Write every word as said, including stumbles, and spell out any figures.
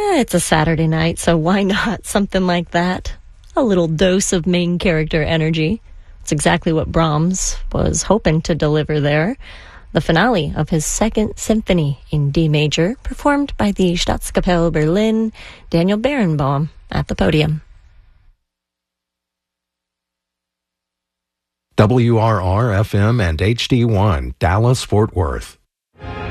Eh, it's a Saturday night, so why not something like that? A little dose of main character energy. It's exactly what Brahms was hoping to deliver there. The finale of his Second Symphony in D major, performed by the Staatskapelle Berlin, Daniel Barenboim at the podium. W R R F M and H D one, Dallas, Fort Worth.